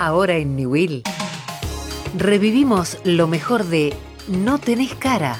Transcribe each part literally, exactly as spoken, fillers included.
Ahora en Newell revivimos lo mejor de No Tenés Cara.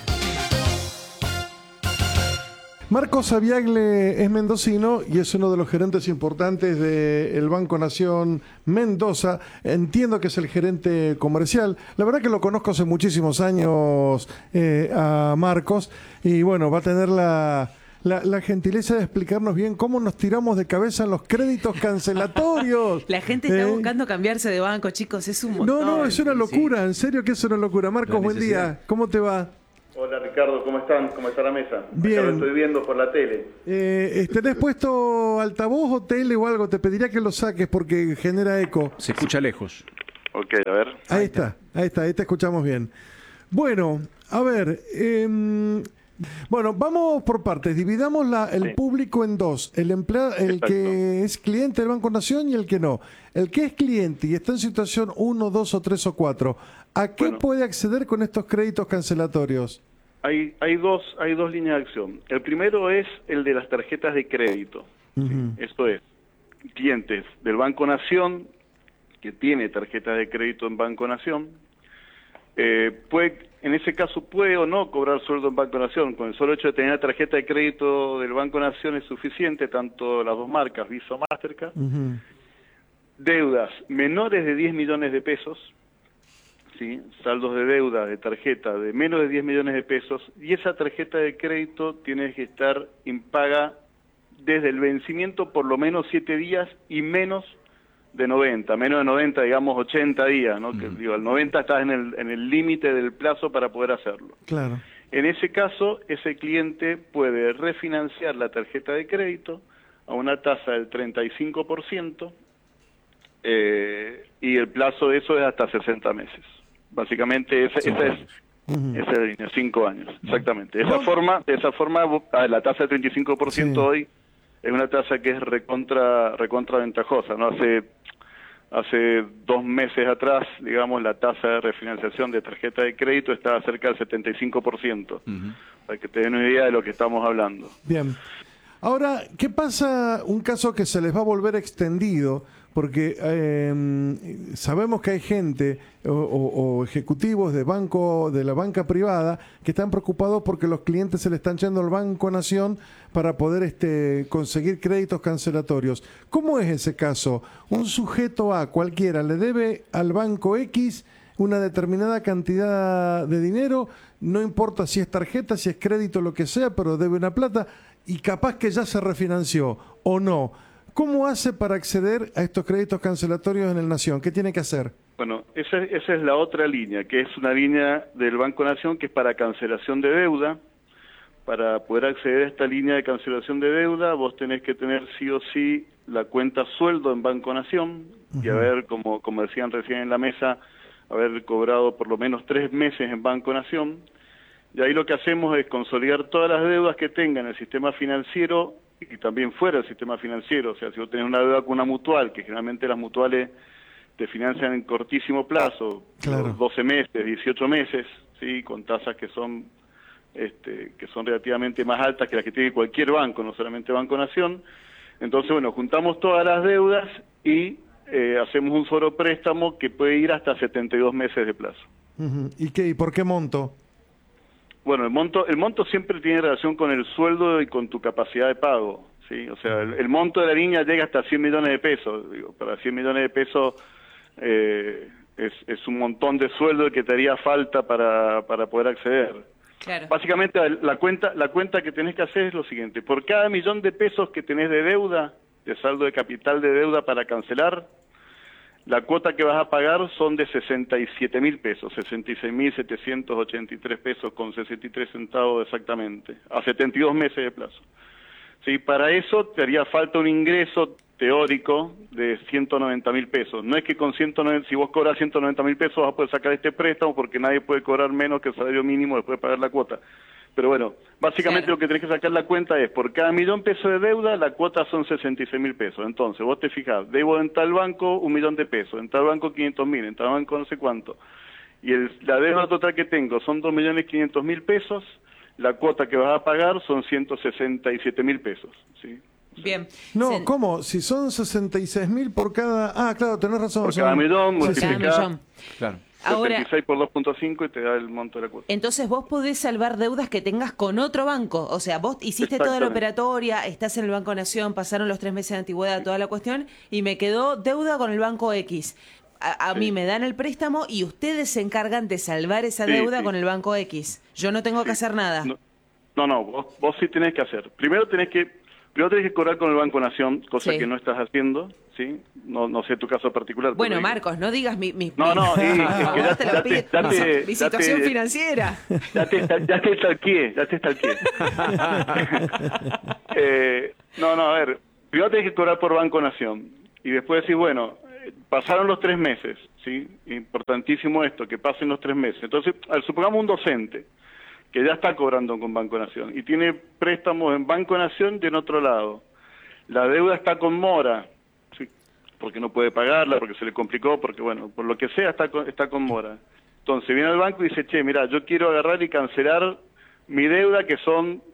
Marcos Aviagle es mendocino y es uno de los gerentes importantes del Banco Nación Mendoza. Entiendo que es el gerente comercial. La verdad que lo conozco hace muchísimos años eh, a Marcos. Y bueno, va a tener la, la, la gentileza de explicarnos bien cómo nos tiramos de cabeza en los créditos cancelatorios. La gente está ¿Eh? buscando cambiarse de banco, chicos. Es un montón. No, no, es una locura. Sí. En serio que es una locura. Marcos, buen día. ¿Cómo te va? Hola Ricardo, ¿cómo están? ¿Cómo está la mesa? Bien. Acá lo estoy viendo por la tele. Eh, ¿Tenés puesto altavoz o tele o algo? Te pediría que lo saques porque genera eco. Se escucha lejos. Ok, a ver. Ahí, ahí está, está, ahí está, ahí te escuchamos bien. Bueno, a ver, eh, bueno, vamos por partes. Dividamos la, el sí. público en dos. El empleado, el Exacto. que es cliente del Banco Nación y el que no. El que es cliente y está en situación uno, dos o tres o cuatro, ¿a qué bueno, puede acceder con estos créditos cancelatorios? Hay, hay, dos, hay dos líneas de acción. El primero es el de las tarjetas de crédito. Uh-huh. Esto es, clientes del Banco Nación, que tiene tarjetas de crédito en Banco Nación, eh, puede, en ese caso puede o no cobrar sueldo en Banco Nación. Con el solo hecho de tener la tarjeta de crédito del Banco Nación es suficiente, tanto las dos marcas, Visa o Mastercard. Uh-huh. Deudas menores de diez millones de pesos, ¿sí? Saldos de deuda de tarjeta de menos de diez millones de pesos, y esa tarjeta de crédito tiene que estar impaga desde el vencimiento por lo menos siete días y menos de noventa, menos de noventa, digamos ochenta días, ¿no? Uh-huh. Que digo, el noventa está en el en el límite del plazo para poder hacerlo. Claro. En ese caso, ese cliente puede refinanciar la tarjeta de crédito a una tasa del treinta y cinco por ciento, eh, y el plazo de eso es hasta sesenta meses. Básicamente esa, esa es uh-huh. esa es la línea, cinco años, exactamente. De esa forma, de esa forma la tasa del treinta y cinco por ciento sí. hoy es una tasa que es recontra recontra ventajosa, ¿no? Hace hace dos meses atrás, digamos, la tasa de refinanciación de tarjeta de crédito estaba cerca del setenta y cinco por ciento. Uh-huh. Para que te den una idea de lo que estamos hablando. Bien. Ahora, ¿qué pasa un caso que se les va a volver extendido? Porque eh, sabemos que hay gente o, o, o ejecutivos de banco, de la banca privada que están preocupados porque los clientes se le están yendo al Banco Nación para poder este, conseguir créditos cancelatorios. ¿Cómo es ese caso? Un sujeto A cualquiera le debe al Banco X una determinada cantidad de dinero, no importa si es tarjeta, si es crédito, lo que sea, pero debe una plata y capaz que ya se refinanció o no. ¿Cómo hace para acceder a estos créditos cancelatorios en el Nación? ¿Qué tiene que hacer? Bueno, esa, esa es la otra línea, que es una línea del Banco Nación que es para cancelación de deuda. Para poder acceder a esta línea de cancelación de deuda, vos tenés que tener sí o sí la cuenta sueldo en Banco Nación uh-huh. y haber, como, como decían recién en la mesa, haber cobrado por lo menos tres meses en Banco Nación. Y ahí lo que hacemos es consolidar todas las deudas que tenga en el sistema financiero y también fuera del sistema financiero. O sea, si vos tenés una deuda con una mutual, que generalmente las mutuales te financian en cortísimo plazo, claro. doce meses, dieciocho meses, sí, con tasas que son este, que son relativamente más altas que las que tiene cualquier banco, no solamente Banco Nación. Entonces, bueno, juntamos todas las deudas y eh, hacemos un solo préstamo que puede ir hasta setenta y dos meses de plazo. Uh-huh. ¿Y qué? ¿Y por qué monto? Bueno, el monto el monto siempre tiene relación con el sueldo y con tu capacidad de pago, ¿sí? O sea, el, el monto de la línea llega hasta cien millones de pesos. Digo, para cien millones de pesos eh, es, es un montón de sueldo que te haría falta para, para poder acceder. Claro. Básicamente, la cuenta la cuenta que tenés que hacer es lo siguiente. Por cada millón de pesos que tenés de deuda, de saldo de capital de deuda para cancelar, la cuota que vas a pagar son de sesenta y siete mil pesos, sesenta y seis mil setecientos ochenta y tres pesos con sesenta y tres centavos exactamente, a setenta y dos meses de plazo. Sí, para eso te haría falta un ingreso teórico de ciento noventa mil pesos. No es que con ciento noventa, si vos cobras ciento noventa mil pesos vas a poder sacar este préstamo porque nadie puede cobrar menos que el salario mínimo después de pagar la cuota. Pero bueno, básicamente claro. Lo que tenés que sacar la cuenta es, por cada millón de pesos de deuda, la cuota son sesenta y seis mil pesos. Entonces, vos te fijás, debo en tal banco un millón de pesos, en tal banco quinientos mil, en tal banco no sé cuánto. Y el, la deuda total que tengo son dos millones quinientos mil pesos, la cuota que vas a pagar son ciento sesenta y siete mil pesos, ¿sí? Bien. No, Se- ¿cómo? Si son sesenta y seis mil por cada... Ah, claro, tenés razón. Por son- cada millón, Sí, sí. Cada multiplicás millón. Claro. Ahora, sesenta y seis por dos punto cinco y te da el monto de la cuota. entonces vos podés salvar deudas que tengas con otro banco. O sea, vos hiciste toda la Exactamente. operatoria, estás en el Banco Nación, pasaron los tres meses de antigüedad, toda la cuestión, y me quedó deuda con el Banco X. A, a Sí. mí me dan el préstamo y ustedes se encargan de salvar esa Sí, deuda sí. con el Banco X. Yo no tengo que hacer nada. No, no, no, vos, vos sí tenés que hacer. Primero tenés que primero tenés que cobrar con el Banco Nación, cosa Sí. que no estás haciendo, ¿sí? No, no sé tu caso particular. Bueno, pero- Marcos, no digas mi, mi, No, mi- no, sí, por es que favor, ya- te lo ya te- pido. ya Mi- te- mi ya situación te- financiera. Ya te, ya te stalkeé, ya te stalkeé. eh, no, no, a ver, primero tenés que cobrar por Banco Nación y después decís, bueno, eh, pasaron los tres meses, ¿sí? Importantísimo esto, que pasen los tres meses. Entonces, al- supongamos un docente que ya está cobrando con Banco Nación y tiene préstamos en Banco Nación y en otro lado. La deuda está con mora, ¿sí? Porque no puede pagarla, porque se le complicó, porque bueno, por lo que sea está con, está con mora. Entonces viene al banco y dice, che, mira, yo quiero agarrar y cancelar mi deuda que son,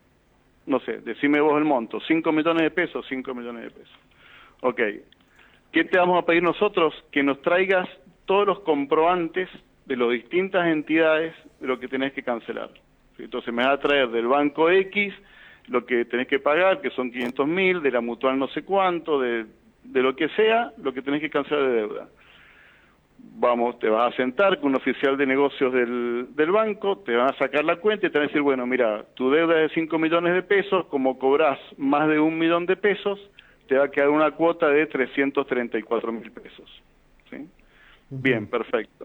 no sé, decime vos el monto, cinco millones de pesos, cinco millones de pesos. Ok, ¿qué te vamos a pedir nosotros? Que nos traigas todos los comprobantes de las distintas entidades de lo que tenés que cancelar. ¿Sí? Entonces me vas a traer del banco X lo que tenés que pagar, que son quinientos mil, de la mutual no sé cuánto, de, de lo que sea, lo que tenés que cancelar de deuda. Vamos, te vas a sentar con un oficial de negocios del, del banco, te van a sacar la cuenta y te van a decir, bueno, mira, tu deuda es de cinco millones de pesos, como cobrás más de un millón de pesos, te va a quedar una cuota de trescientos treinta y cuatro mil pesos. ¿Sí? Bien, perfecto.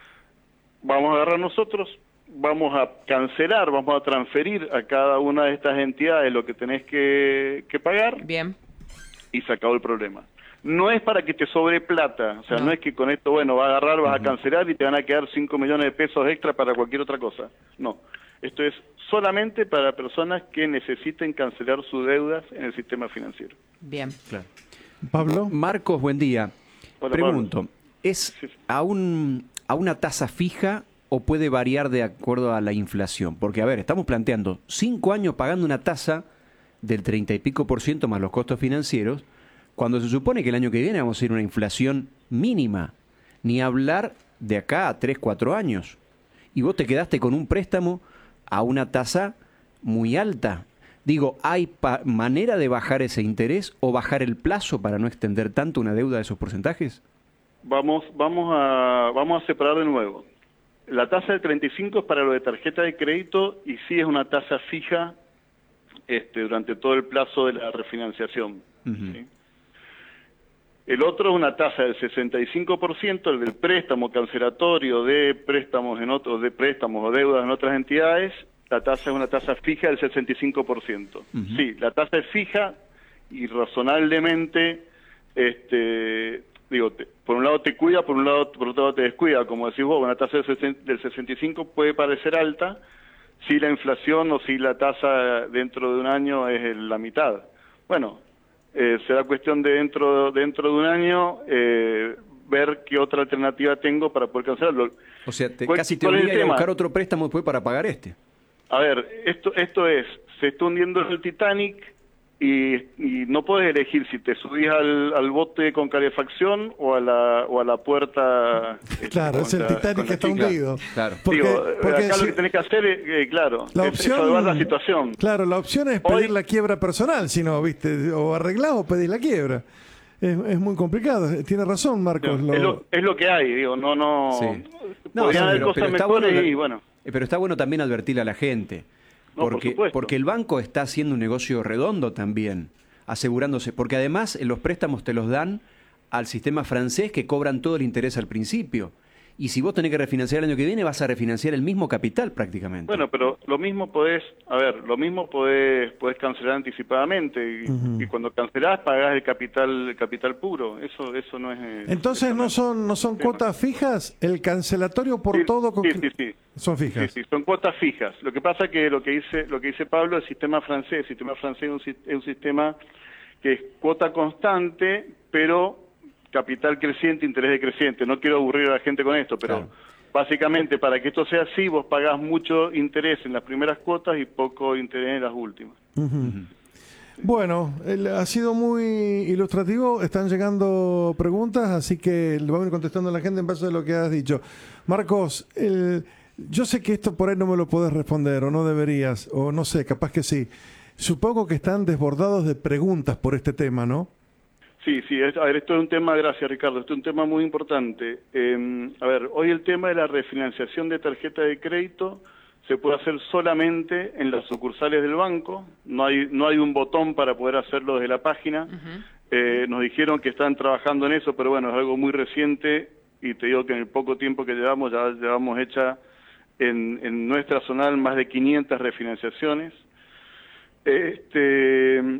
Vamos a agarrar nosotros, vamos a cancelar, vamos a transferir a cada una de estas entidades lo que tenés que, que pagar Bien. y se acabó el problema. No es para que te sobre plata, o sea, No. no, es que con esto, bueno, vas a agarrar, vas a cancelar y te van a quedar cinco millones de pesos extra para cualquier otra cosa. No, esto es solamente para personas que necesiten cancelar sus deudas en el sistema financiero. Bien. Claro. Pablo. Marcos, buen día. Hola, Pregunto, Pablo. ¿es Sí, sí. a, un, a una tasa fija o puede variar de acuerdo a la inflación? Porque, a ver, estamos planteando cinco años pagando una tasa del treinta y pico por ciento más los costos financieros, cuando se supone que el año que viene vamos a ir a una inflación mínima, ni hablar de acá a tres, cuatro años. Y vos te quedaste con un préstamo a una tasa muy alta. Digo, ¿hay pa- manera de bajar ese interés o bajar el plazo para no extender tanto una deuda de esos porcentajes? Vamos, vamos a, vamos a separar de nuevo. La tasa del treinta y cinco es para lo de tarjeta de crédito y sí es una tasa fija este, durante todo el plazo de la refinanciación. Ujú. ¿Sí? El otro es una tasa del sesenta y cinco por ciento, el del préstamo cancelatorio de préstamos en otros, de préstamos o deudas en otras entidades. La tasa es una tasa fija del sesenta y cinco por ciento. Ujú. Sí, la tasa es fija y razonablemente, este, digo, te- por un lado te cuida, por un lado, por otro lado te descuida. Como decís vos, una tasa del sesen- del sesenta y cinco puede parecer alta si la inflación o si la tasa dentro de un año es el- la mitad. Bueno, eh, será cuestión de dentro, dentro de un año eh, ver qué otra alternativa tengo para poder cancelarlo. O sea, te, ¿Cuál- casi te cuál es el obliga a ir a tema? buscar otro préstamo después para pagar este. A ver, esto esto es, se está hundiendo el Titanic y, y no puedes elegir si te subís al, al bote con calefacción o a la o a la puerta. este, Claro, es con el la- Titanic con que la está chica. hundido. Claro. Porque, Digo, porque acá si- lo que tenés que hacer, es, eh, claro, la es- es opción, salvar la situación. Claro, la opción es Hoy- pedir la quiebra personal, si no, viste, o arreglás o pedís la quiebra. Es, es muy complicado. Tiene razón, Marcos. Es, lo, es lo que hay, digo, no, no. Sí. No, Podrían sí, haber pero- cosas pero está mejores bueno- y bueno. Eh, Pero está bueno también advertirle a la gente. No, por Porque, supuesto. porque el banco está haciendo un negocio redondo también, asegurándose. Porque además eh, los préstamos te los dan al sistema francés que cobran todo el interés al principio. Y si vos tenés que refinanciar el año que viene, vas a refinanciar el mismo capital prácticamente. Bueno, pero lo mismo podés, a ver, lo mismo podés, podés cancelar anticipadamente y, Ujú. y cuando cancelás pagás el capital, el capital puro. Eso, eso no es. eh, Entonces eso no son no son Sí, cuotas fijas, el cancelatorio por Sí, todo con- sí, sí, sí. son fijas. Sí, sí, son cuotas fijas. Lo que pasa que lo que dice, lo que dice Pablo, el sistema francés, el sistema francés es un, sis- es un sistema que es cuota constante, pero capital creciente, interés decreciente. No quiero aburrir a la gente con esto, pero Claro. básicamente para que esto sea así, vos pagás mucho interés en las primeras cuotas y poco interés en las últimas. Ujú. Bueno, el, ha sido muy ilustrativo, están llegando preguntas, así que le vamos a ir contestando a la gente en base a lo que has dicho. Marcos, el, yo sé que esto por ahí no me lo podés responder, o no deberías, o no sé, capaz que sí. Supongo que están desbordados de preguntas por este tema, ¿no? Sí, sí, es, a ver, esto es un tema, gracias Ricardo, esto es un tema muy importante. Eh, a ver, hoy el tema de la refinanciación de tarjeta de crédito se puede hacer solamente en las sucursales del banco, no hay no hay un botón para poder hacerlo desde la página. Uh-huh. eh, nos dijeron que están trabajando en eso, pero bueno, es algo muy reciente y te digo que en el poco tiempo que llevamos ya llevamos hecha en, en nuestra zonal más de quinientas refinanciaciones. Este...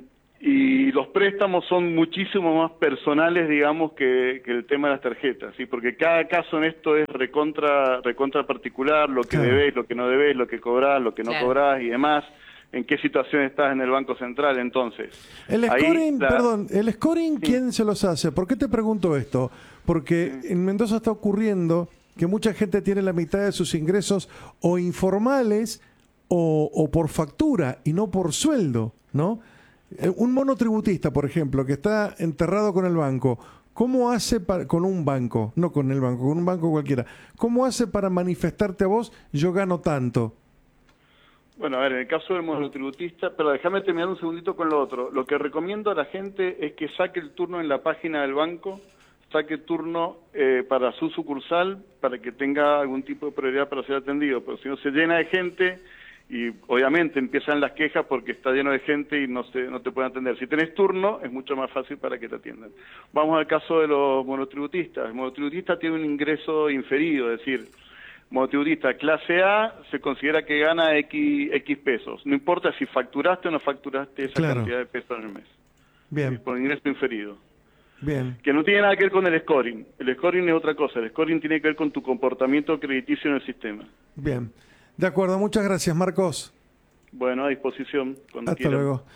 Y los préstamos son muchísimo más personales, digamos, que, que el tema de las tarjetas, ¿sí? Porque cada caso en esto es recontra, recontra particular, lo que claro. debés, lo que no debés, lo que cobrás, lo que no claro. cobrás y demás, en qué situación estás en el Banco Central, entonces. El scoring, la... perdón, el scoring, sí. ¿quién se los hace? ¿Por qué te pregunto esto? Porque sí. en Mendoza está ocurriendo que mucha gente tiene la mitad de sus ingresos o informales o, o por factura y no por sueldo, ¿no? Un monotributista, por ejemplo, que está enterrado con el banco, ¿cómo hace para, con un banco, no con el banco, con un banco cualquiera, cómo hace para manifestarte a vos, yo gano tanto? Bueno, a ver, en el caso del monotributista, pero déjame terminar un segundito con lo otro. Lo que recomiendo a la gente es que saque el turno en la página del banco, saque turno eh, para su sucursal, para que tenga algún tipo de prioridad para ser atendido, pero si no se llena de gente... Y obviamente empiezan las quejas porque está lleno de gente y no se, no te pueden atender. Si tenés turno, es mucho más fácil para que te atiendan. Vamos al caso de los monotributistas. El monotributista tiene un ingreso inferido, es decir, monotributista clase A se considera que gana X, X pesos. No importa si facturaste o no facturaste esa claro. cantidad de pesos en el mes. Bien. Por ingreso inferido. Bien. Que no tiene nada que ver con el scoring. El scoring es otra cosa. El scoring tiene que ver con tu comportamiento crediticio en el sistema. Bien. De acuerdo, muchas gracias, Marcos. Bueno, a disposición. Cuando Hasta quieran. luego.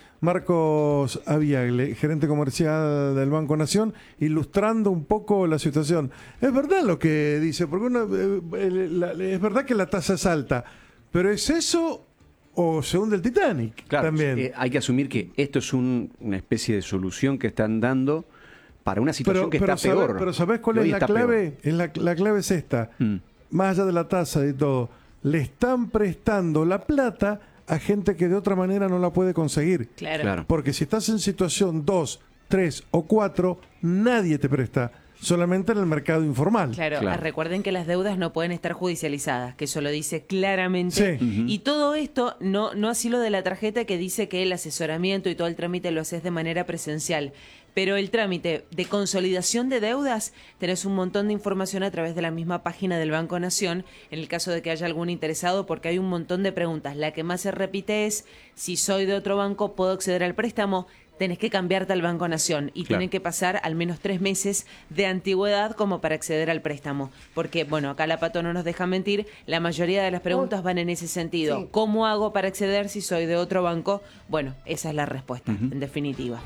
Marcos Aviagle, gerente comercial del Banco Nación, ilustrando un poco la situación. Es verdad lo que dice, porque uno, eh, la, es verdad que la tasa es alta, pero ¿es eso o se hunde el Titanic? Claro, también. Eh, hay que asumir que esto es un, una especie de solución que están dando para una situación pero, que pero está sabe, peor. Pero ¿sabés cuál es la clave? Es la, la clave es esta. Mm. Más allá de la tasa y todo. Le están prestando la plata a gente que de otra manera no la puede conseguir. Claro. Claro. Porque si estás en situación dos, tres o cuatro, nadie te presta. Solamente en el mercado informal. Claro, claro. Recuerden que las deudas no pueden estar judicializadas, que eso lo dice claramente. Sí. Uh-huh. Y todo esto, no, no así lo de la tarjeta que dice que el asesoramiento y todo el trámite lo haces de manera presencial. Pero el trámite de consolidación de deudas, tenés un montón de información a través de la misma página del Banco Nación, en el caso de que haya algún interesado, porque hay un montón de preguntas. La que más se repite es, si soy de otro banco, ¿puedo acceder al préstamo? Tenés que cambiarte al Banco Nación y claro. tienen que pasar al menos tres meses de antigüedad como para acceder al préstamo. Porque, bueno, acá la Pato no nos deja mentir, la mayoría de las preguntas van en ese sentido. Sí. ¿Cómo hago para acceder si soy de otro banco? Bueno, esa es la respuesta, uh-huh. en definitiva.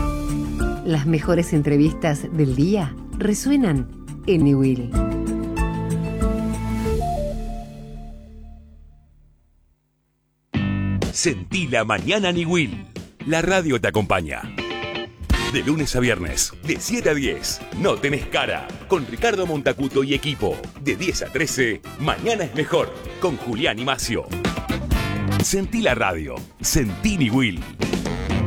Las mejores entrevistas del día resuenan en Niwil. Sentí la mañana Niwil. La radio te acompaña. De lunes a viernes, de siete a diez, No Tenés Cara, con Ricardo Montacuto y equipo. De diez a trece, Mañana es Mejor, con Julián y Macio. Sentí la radio. Sentí Niwil.